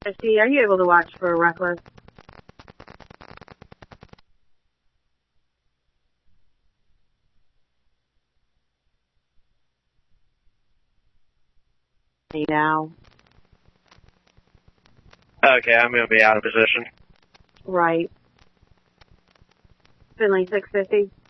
50, are you able to watch for reckless? Now. Okay, I'm going to be out of position. Right. Finley 650.